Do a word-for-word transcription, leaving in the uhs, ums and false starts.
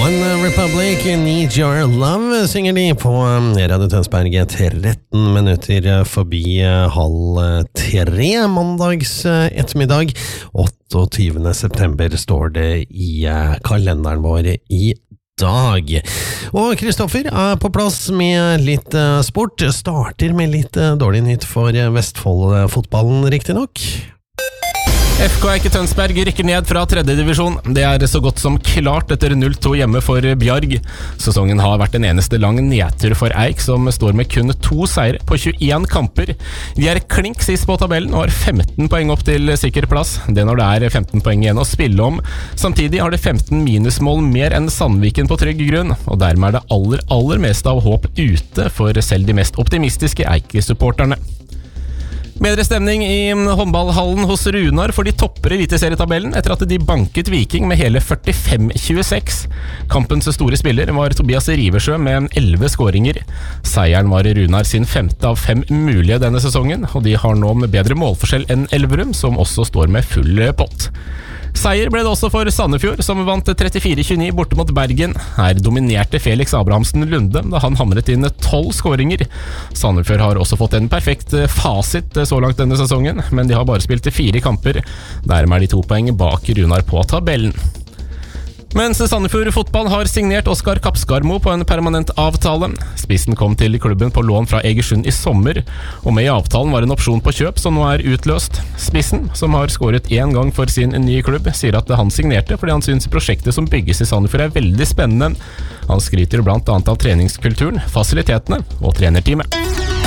One Republic, Need Your Love, synger de på Radio Tønsberg, tretten minutter forbi halv tre, mandags ettermiddag, otteogtyvende september står det i kalenderen vår i dag. Og Kristoffer er på plass med litt sport, starter med litt dårlig nytt for Vestfold-fotballen, riktig nok. F K Eike Tønsberg rykker ned fra tredje divisjon. Det er så godt som klart etter null to hjemme for Bjarg. Sesongen har vært en eneste lang nedtur for Eik, som står med kun to seier på tjueen kamper. De er klink sist på tabellen og har femten poeng opp til sikker plass. Det når det er femten poeng igjen å spille om. Samtidig har det femten minusmål mer enn Sandviken på trygg grunn, og dermed er det aller, aller meste av håp ute for selv de mest optimistiske Eike-supporterne. Bedre stemning i håndballhallen hos Runar, for de topper eliteserietabellen etter at de banket Viking med hele førtifem tjueseks. Kampens store spiller var Tobias Riversjø med elleve skåringer. Seieren var Runar sin femte av fem mulige denne sesongen, og de har nå med bedre målforskjell enn Elverum, som også står med full pott. Seier ble det også for Sandefjord, som vant trettifire tjueni borte mot Bergen. Her dominerte Felix Abrahamsen Lunde da han hamret inn tolv skåringer. Sandefjord har også fått en perfekt fasit så langt denne sesongen, men de har bare spilt fire kamper. Dermed er de to poeng bak Runar på tabellen. Mens Sandefjord fotball har signert Oskar Kapskarmo på en permanent avtale. Spissen kom til klubben på lån fra Egersund i sommer, og med i avtalen var en opsjon på kjøp som nå er utløst. Spissen, som har skåret én gang for sin nye klubb, sier at han signerte fordi han synes prosjektet som bygges i Sandefjord er veldig spennende. Han skryter blant annet av treningskulturen, fasilitetene og trenerteamet.